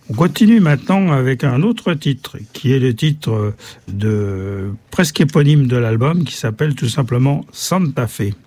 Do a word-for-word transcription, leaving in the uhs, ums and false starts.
On continue maintenant avec un autre titre, qui est le titre de presque éponyme de l'album, qui s'appelle tout simplement Santa Fe.